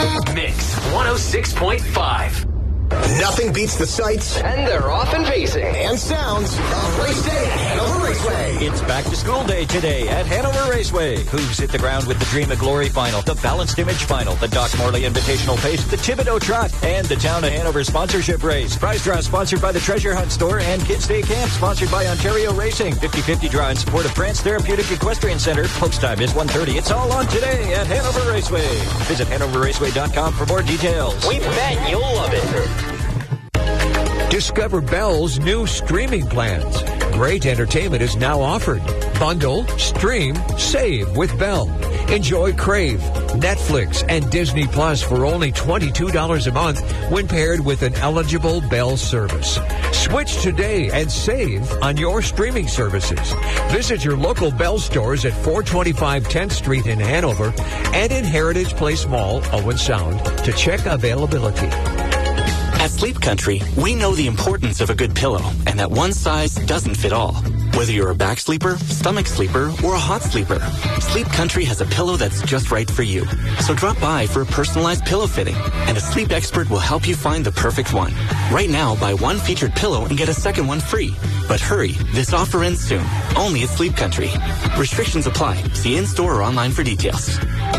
Mix 106.5. Nothing beats the sights, and they're often pacing, and sounds of Race Day at Hanover Raceway. It's back to school day today at Hanover Raceway. Hooves hit the ground with the Dream of Glory Final, the Balanced Image Final, the Doc Morley Invitational Pace, the Thibodeau Trot, and the Town of Hanover sponsorship race. Prize draw sponsored by the Treasure Hunt Store and Kids Day Camp sponsored by Ontario Racing. 50-50 draw in support of France Therapeutic Equestrian Center. Post time is 1:30. It's all on today at Hanover Raceway. Visit HanoverRaceway.com for more details. We bet you'll love it. Discover Bell's new streaming plans. Great entertainment is now offered. Bundle, stream, save with Bell. Enjoy Crave, Netflix, and Disney Plus for only $22 a month when paired with an eligible Bell service. Switch today and save on your streaming services. Visit your local Bell stores at 425 10th Street in Hanover and in Heritage Place Mall, Owen Sound, to check availability. At Sleep Country, we know the importance of a good pillow and that one size doesn't fit all. Whether you're a back sleeper, stomach sleeper, or a hot sleeper, Sleep Country has a pillow that's just right for you. So drop by for a personalized pillow fitting, and a sleep expert will help you find the perfect one. Right now, buy one featured pillow and get a second one free. But hurry, this offer ends soon. Only at Sleep Country. Restrictions apply. See in-store or online for details.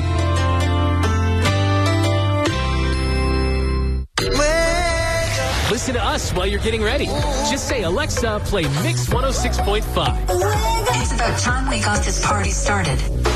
Listen to us while you're getting ready. Just say, Alexa, play Mix 106.5. It's about time we got this party started.